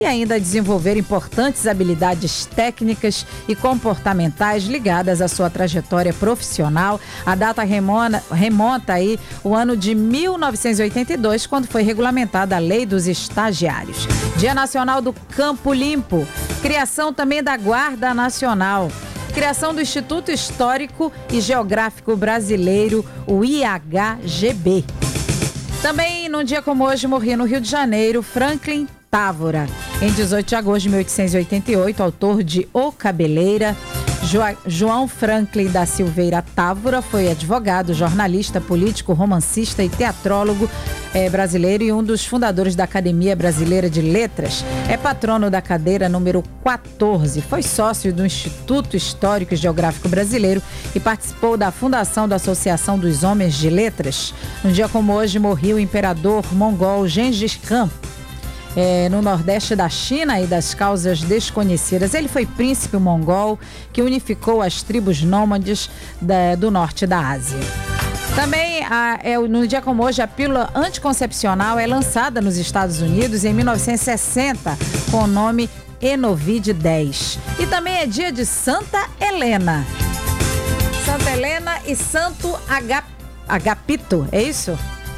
e ainda desenvolver importantes habilidades técnicas e comportamentais ligadas à sua trajetória profissional. A data remonta aí o ano de 1982, quando foi regulamentada a Lei dos Estagiários. Dia Nacional do Campo Limpo, criação também da Guarda Nacional, criação do Instituto Histórico e Geográfico Brasileiro, o IHGB. Também, num dia como hoje, morria no Rio de Janeiro Franklin Távora. Em 18 de agosto de 1888, autor de O Cabeleira, João Franklin da Silveira Távora foi advogado, jornalista, político, romancista e teatrólogo brasileiro e um dos fundadores da Academia Brasileira de Letras. É patrono da cadeira número 14. Foi sócio do Instituto Histórico e Geográfico Brasileiro e participou da fundação da Associação dos Homens de Letras. No dia como hoje, morreu o imperador mongol Gengis Khan. No nordeste da China e das causas desconhecidas. Ele foi príncipe mongol que unificou as tribos nômades do norte da Ásia. Também, no dia como hoje, a pílula anticoncepcional é lançada nos Estados Unidos em 1960 com o nome Enovid 10. E também é dia de Santa Helena. Santa Helena e Santo Agapito, é isso?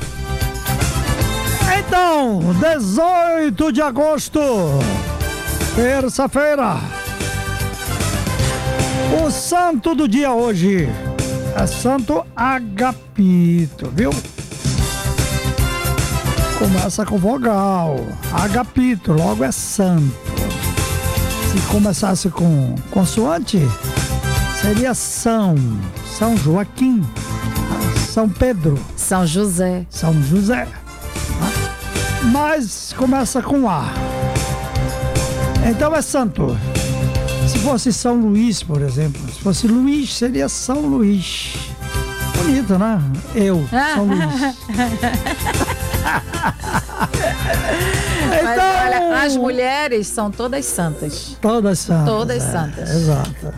Então, 18 de agosto, terça-feira, o santo do dia hoje é Santo Agapito, viu? Começa com vogal, Agapito, logo é santo. Se começasse com consoante, seria São Joaquim, São Pedro, São José. Mas começa com A. Então é santo. Se fosse São Luís, por exemplo, se fosse Luís, seria São Luís. Bonito, né? São Luís. Então, olha, as mulheres são todas santas. Todas santas. Todas santas. Exato.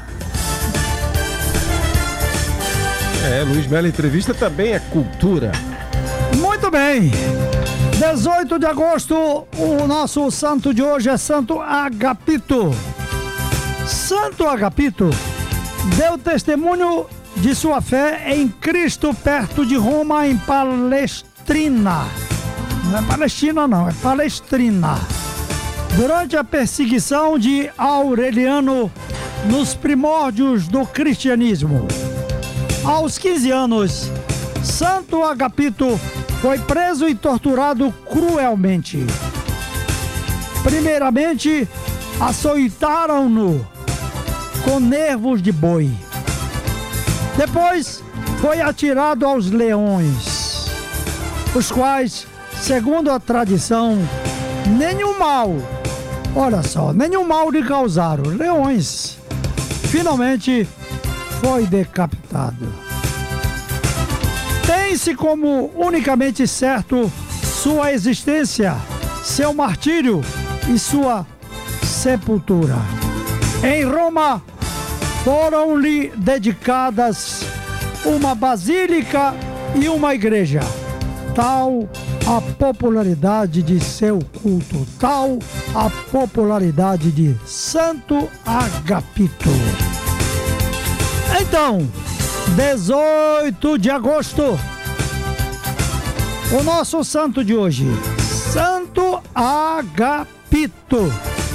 Luiz Melo, entrevista também é cultura. Muito bem. 18 de agosto, o nosso santo de hoje é Santo Agapito. Santo Agapito deu testemunho de sua fé em Cristo perto de Roma, em Palestrina. Não é Palestina, não, é Palestrina. Durante a perseguição de Aureliano nos primórdios do cristianismo. Aos 15 anos, Santo Agapito foi preso e torturado cruelmente. Primeiramente, açoitaram-no com nervos de boi. Depois, foi atirado aos leões, os quais, segundo a tradição, nenhum mal lhe causaram. Leões. Finalmente, foi decapitado. Tem-se como unicamente certo sua existência, seu martírio e sua sepultura. Em Roma, foram-lhe dedicadas uma basílica e uma igreja. Tal a popularidade de seu culto, tal a popularidade de Santo Agapito. Então, 18 de agosto, o nosso santo de hoje, Santo Agapito.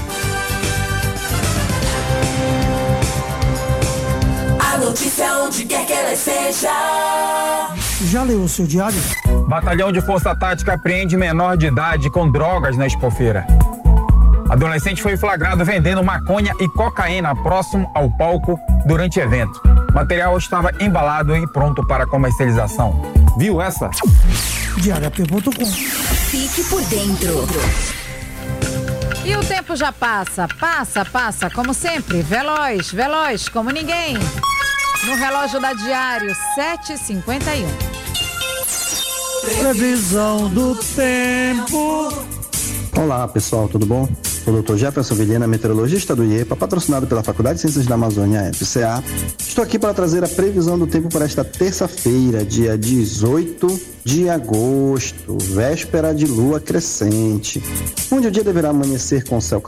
A notícia onde quer que ela esteja. Já leu o seu diário? Batalhão de Força Tática apreende menor de idade com drogas na Expofeira. Adolescente foi flagrado vendendo maconha e cocaína próximo ao palco durante evento. O material estava embalado e pronto para comercialização. Viu essa? Diariap.com. Fique por dentro. E o tempo já passa, como sempre, veloz, como ninguém. No relógio da Diário, 7h51. Previsão do tempo. Olá pessoal, tudo bom? Sou o Dr. Jefferson Vilhena, meteorologista do IEPA, patrocinado pela Faculdade de Ciências da Amazônia, FCA. Estou aqui para trazer a previsão do tempo para esta terça-feira, dia 18 de agosto, véspera de lua crescente, onde o dia deverá amanhecer com céu